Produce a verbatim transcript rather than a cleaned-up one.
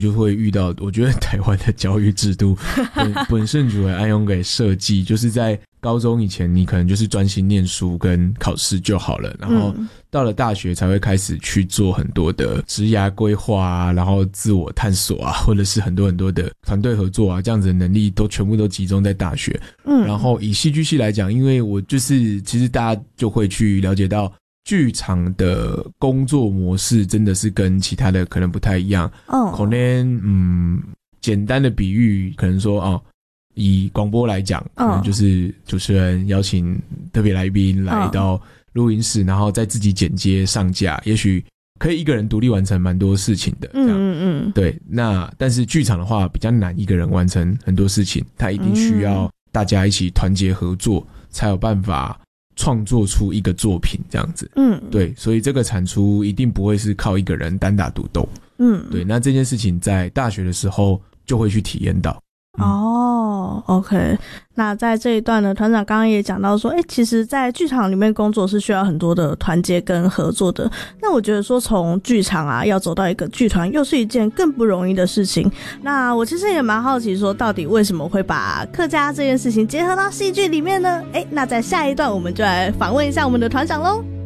就会遇到，我觉得台湾的教育制度本本身就会按用给设计，就是在高中以前你可能就是专心念书跟考试就好了，然后到了大学才会开始去做很多的职涯规划啊，然后自我探索啊，或者是很多很多的团队合作啊，这样子的能力都全部都集中在大学。嗯，然后以戏剧系来讲，因为我就是其实大家就会去了解到剧场的工作模式真的是跟其他的可能不太一样。哦，可能嗯，简单的比喻可能说哦，以广播来讲，可能就是主持人邀请特别来宾来到录音室，然后再自己剪接上架，也许可以一个人独立完成蛮多事情的。嗯嗯嗯，对。那但是剧场的话比较难，一个人完成很多事情，他一定需要大家一起团结合作，才有办法创作出一个作品这样子。嗯，对，所以这个产出一定不会是靠一个人单打独斗。嗯，对，那这件事情在大学的时候就会去体验到。嗯、 哦 OK， 那在这一段呢，团长刚刚也讲到说，诶，其实在剧场里面工作是需要很多的团结跟合作的。那我觉得说从剧场啊要走到一个剧团又是一件更不容易的事情。那我其实也蛮好奇说，到底为什么会把客家这件事情结合到戏剧里面呢？诶，那在下一段我们就来访问一下我们的团长咯。